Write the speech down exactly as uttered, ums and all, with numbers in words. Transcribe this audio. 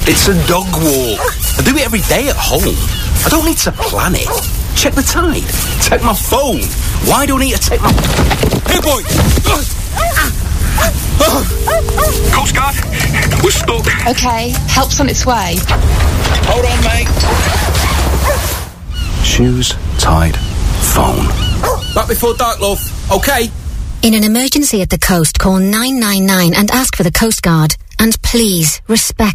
It's a dog walk. I do it every day at home. I don't need to plan it. Check the tide. Take my phone. Why do I need to take my... Hey, boy! Coast Guard, we're stuck. OK, help's on its way. Hold on, mate. Shoes, tide, phone. Back before dark, love. OK? In an emergency at the coast, call nine nine nine and ask for the Coast Guard. And please, respect